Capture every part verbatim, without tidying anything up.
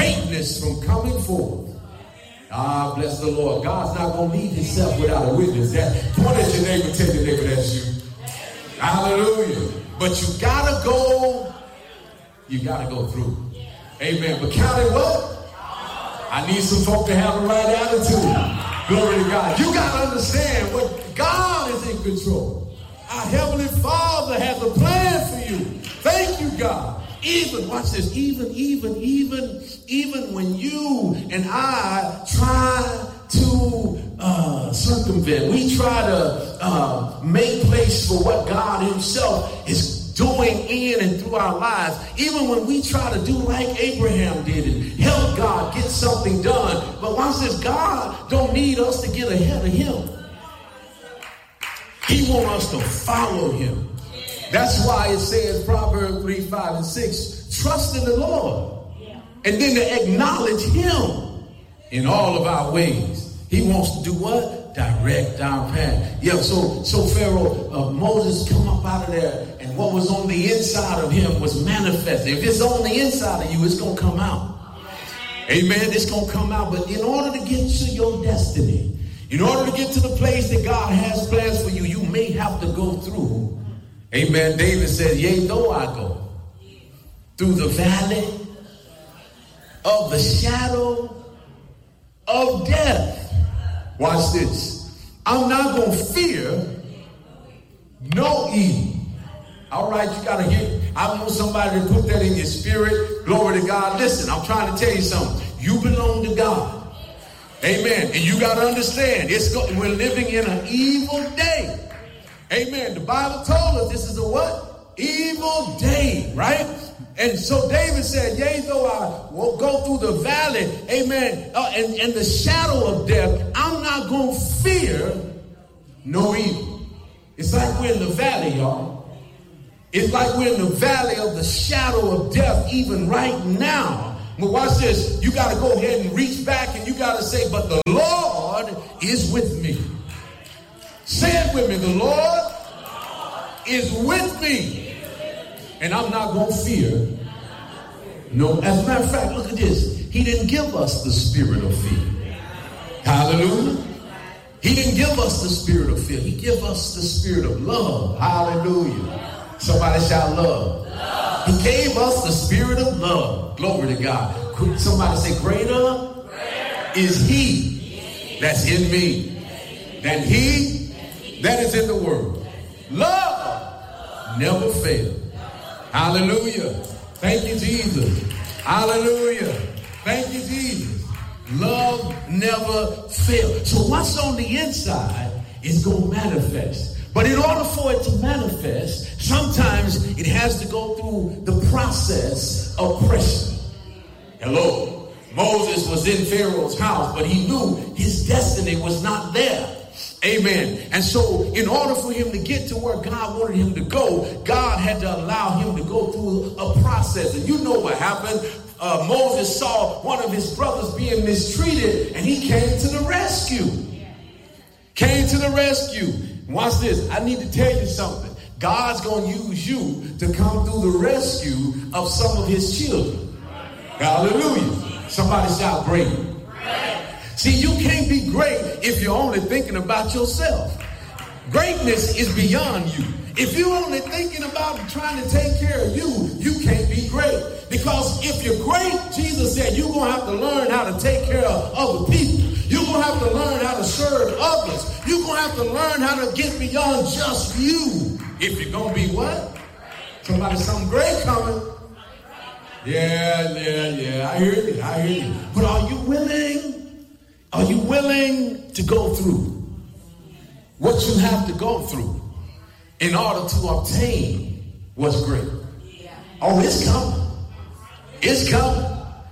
greatness from coming forth. Ah, bless the Lord. God's not going to leave himself without a witness. That, point at your neighbor, tell your neighbor that's you. Hallelujah. But you got to go, you got to go through. Amen. But count it what? I need some folk to have the right attitude. Glory to God. You got to understand what God is in control. Our Heavenly Father has a plan for you. Thank you, God. Even, watch this, even, even, even, even when you and I try to uh, circumvent, we try to uh, make place for what God himself is doing in and through our lives, even when we try to do like Abraham did and help God get something done. But watch this, God don't need us to get ahead of him. He wants us to follow him. That's why it says, Proverbs three, five, and six, trust in the Lord. And then to acknowledge him in all of our ways. He wants to do what? Direct our path. Yeah, so so Pharaoh, uh, Moses come up out of there, and what was on the inside of him was manifested. If it's on the inside of you, it's going to come out. Amen. It's going to come out. But in order to get to your destiny, in order to get to the place that God has plans for you, you may have to go through. Amen. David said, yea, though I go through the valley of the shadow of death. Watch this. I'm not going to fear no evil. All right, you got to hear. I want somebody to put that in your spirit. Glory to God. Listen, I'm trying to tell you something. You belong to God. Amen. And you got to understand, it's go- we're living in an evil day. Amen. The Bible told us this is a what? Evil day, right? And so David said, yea, though I will go through the valley, amen, uh, and, and the shadow of death, I'm not going to fear no evil. It's like we're in the valley, y'all. It's like we're in the valley of the shadow of death even right now. But watch this. You got to go ahead and reach back and you got to say, but the Lord is with me. Say it with me. The Lord is with me. And I'm not going to fear. No. As a matter of fact, look at this. He didn't give us the spirit of fear. Hallelujah. He didn't give us the spirit of fear. He gave us the spirit of love. Hallelujah. Somebody shout love. love. He gave us the spirit of love. Glory to God. Somebody say greater, greater is he that's in me than he that is in the world. Love never fails. Hallelujah. Thank you, Jesus. Hallelujah. Thank you, Jesus. Love never fails. So what's on the inside is going to manifest. But in order for it to manifest, sometimes it has to go through the process of pressure. Hello. Moses was in Pharaoh's house, but he knew his destiny was not there. Amen. And so in order for him to get to where God wanted him to go, God had to allow him to go through a process. And you know what happened. Uh, Moses saw one of his brothers being mistreated, and he came to the rescue. Came to the rescue. Watch this. I need to tell you something. God's going to use you to come through the rescue of some of his children. Hallelujah. Somebody shout great. See, you can't be great if you're only thinking about yourself. Greatness is beyond you. If you're only thinking about trying to take care of you, you can't be great. Because if you're great, Jesus said, you're going to have to learn how to take care of other people. You're going to have to learn how to serve others. You're going to have to learn how to get beyond just you. If you're going to be what? Somebody, something great coming. Yeah, yeah, yeah. I hear you. I hear you. But are you willing? Are you willing to go through what you have to go through in order to obtain what's great? Oh, it's coming. It's coming.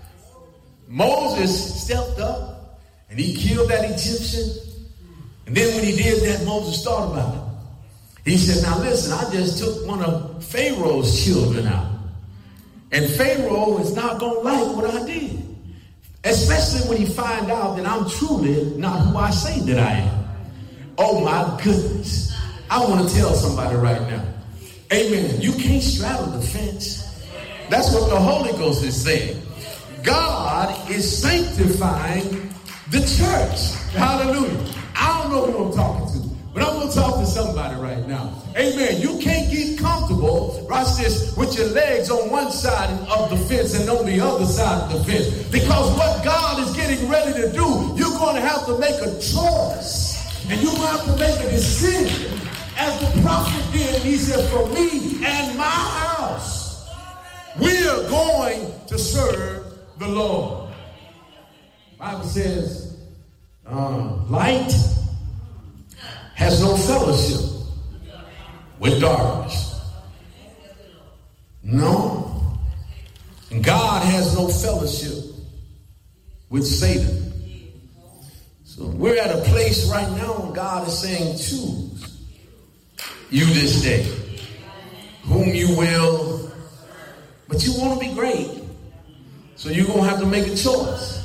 Moses stepped up and he killed that Egyptian. And then when he did that, Moses thought about it. He said, now listen, I just took one of Pharaoh's children out. And Pharaoh is not going to like what I did. Especially when he find out that I'm truly not who I say that I am. Oh my goodness. I want to tell somebody right now. Amen. You can't straddle the fence. That's what the Holy Ghost is saying. God is sanctifying the church. Hallelujah. I don't know who I'm talking to, but I'm going to talk to somebody right now. Amen. You can't get comfortable, watch this, with your legs on one side of the fence and on the other side of the fence. Because what God is getting ready to do, you're going to have to make a choice. And you're going to have to make a decision. As the prophet did, he said, for me and my house, we are going to serve the Lord. The Bible says, uh, light has no fellowship with darkness. No. And God has no fellowship with Satan. So we're at a place right now where God is saying, choose you this day whom you will. But you want to be great. So you're going to have to make a choice.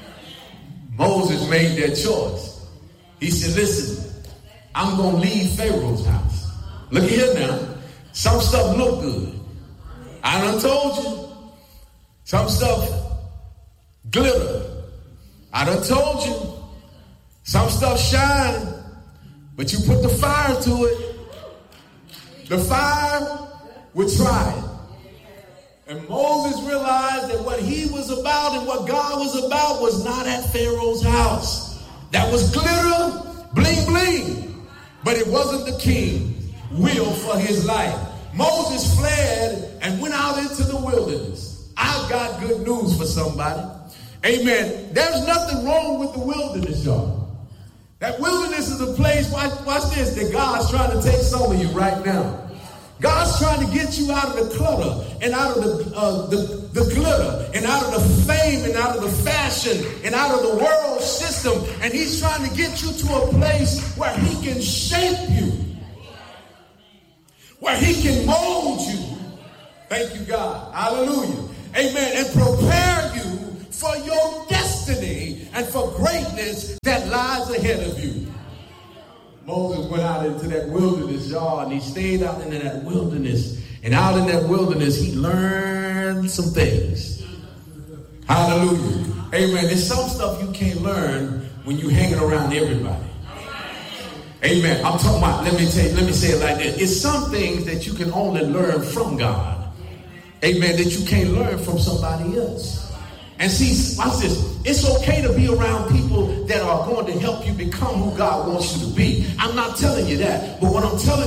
Moses made that choice. He said, listen, I'm going to leave Pharaoh's house. Look at here now. Some stuff look good. I done told you. Some stuff glitter. I done told you. Some stuff shine. But you put the fire to it. The fire would try it. And Moses realized that what he was about and what God was about was not at Pharaoh's house. That was glitter, bling, bling. But it wasn't the king's will for his life. Moses fled and went out into the wilderness. I've got good news for somebody. Amen. There's nothing wrong with the wilderness, y'all. That wilderness is a place, watch, watch this, that God's trying to take some of you right now. God's trying to get you out of the clutter and out of the, uh, the, the glitter and out of the fame and out of the fashion and out of the world system. And he's trying to get you to a place where he can shape you, where he can mold you. Thank you, God. Hallelujah. Amen. And prepare you for your destiny and for greatness that lies ahead of you. Moses went out into that wilderness, y'all, and he stayed out in that wilderness. And out in that wilderness, he learned some things. Hallelujah. Amen. There's some stuff you can't learn when you're hanging around everybody. Amen. I'm talking about, let me tell you, let me say it like this. It's some things that you can only learn from God. Amen. That you can't learn from somebody else. And see, watch this. It's okay to be around people that are going to help you become who God wants you to be. I'm not telling you that. But what I'm telling